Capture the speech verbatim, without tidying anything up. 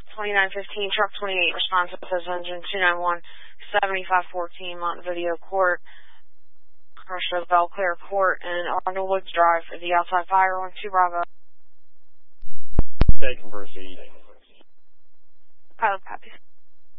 twenty-nine fifteen, truck twenty-eight, response to engine two nine one, seventy-five fourteen, Montevideo Court, commercial Belclair Court, and Arnold Woods Drive for the outside fire on two Bravo. They can proceed. Pilot copies.